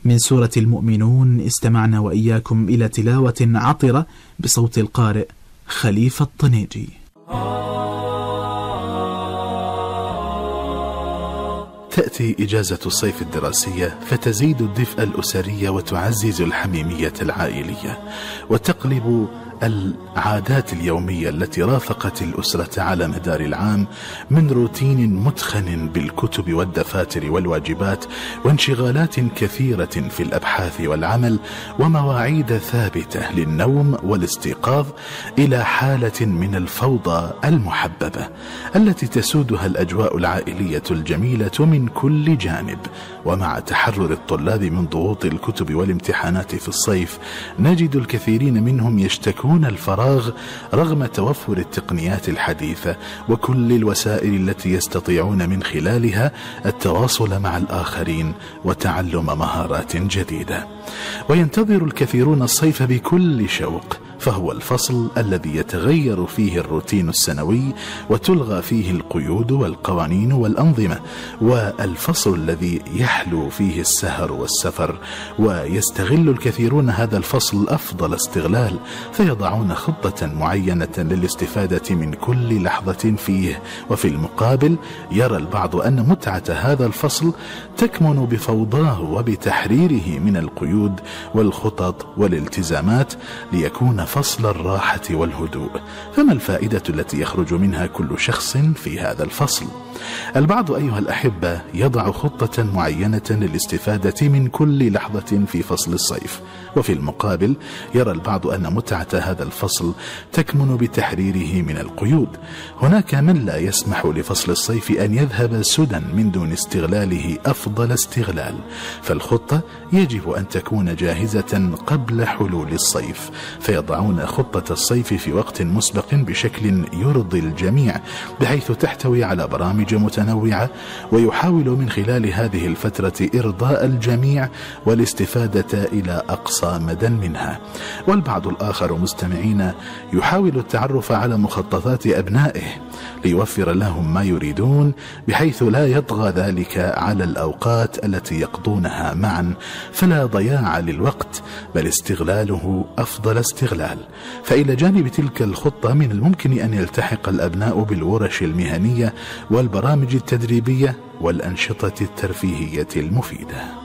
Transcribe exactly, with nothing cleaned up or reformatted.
من سورة المؤمنون استمعنا وإياكم إلى تلاوة عطرة بصوت القارئ خليفة الطنيجي. تأتي إجازة الصيف الدراسية فتزيد الدفء الأسري وتعزز الحميمية العائلية، وتقلب العادات اليومية التي رافقت الأسرة على مدار العام من روتين متخن بالكتب والدفاتر والواجبات وانشغالات كثيرة في الأبحاث والعمل ومواعيد ثابتة للنوم والاستيقاظ إلى حالة من الفوضى المحببة التي تسودها الأجواء العائلية الجميلة من كل جانب. ومع تحرر الطلاب من ضغوط الكتب والامتحانات في الصيف نجد الكثيرين منهم يشتكون الفراغ رغم توفر التقنيات الحديثة وكل الوسائل التي يستطيعون من خلالها التواصل مع الآخرين وتعلم مهارات جديدة. وينتظر الكثيرون الصيف بكل شوق، فهو الفصل الذي يتغير فيه الروتين السنوي وتلغى فيه القيود والقوانين والأنظمة، والفصل الذي يحلو فيه السهر والسفر. ويستغل الكثيرون هذا الفصل أفضل استغلال، فيضعون خطة معينة للاستفادة من كل لحظة فيه. وفي المقابل يرى البعض أن متعة هذا الفصل تكمن بفوضاه وبتحريره من القيود والخطط والالتزامات ليكون فصل الراحة والهدوء. فما الفائدة التي يخرج منها كل شخص في هذا الفصل؟ البعض أيها الأحبة يضع خطة معينة للاستفادة من كل لحظة في فصل الصيف، وفي المقابل يرى البعض أن متعة هذا الفصل تكمن بتحريره من القيود. هناك من لا يسمح لفصل الصيف أن يذهب سدى من دون استغلاله أفضل استغلال، فالخطة يجب أن تكون جاهزة قبل حلول الصيف، فيضعون خطة الصيف في وقت مسبق بشكل يرضي الجميع بحيث تحتوي على برامج متنوعة، ويحاول من خلال هذه الفترة إرضاء الجميع والاستفادة إلى أقصى مدى منها. والبعض الآخر مستمعين يحاول التعرف على مخططات أبنائه ليوفر لهم ما يريدون بحيث لا يطغى ذلك على الأوقات التي يقضونها معا، فلا ضياع للوقت بل استغلاله أفضل استغلال. فإلى جانب تلك الخطة من الممكن أن يلتحق الأبناء بالورش المهنية والبرامج التدريبية والأنشطة الترفيهية المفيدة.